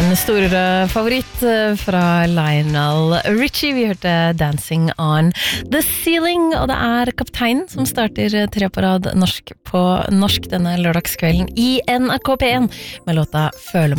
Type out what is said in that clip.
En stor favoritt fra Lionel Richie. Vi hørte Dancing on the Ceiling, og det Kapteinen som starter 3 på rad norsk på norsk denne lørdagskvelden i NRK P1 med låta Føler